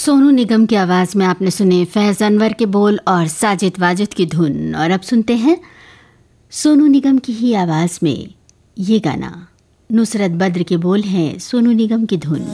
सोनू निगम की आवाज़ में आपने सुने फैज़ अनवर के बोल और साजिद वाजिद की धुन। और अब सुनते हैं सोनू निगम की ही आवाज़ में ये गाना। नुसरत बद्र के बोल हैं, सोनू निगम की धुन।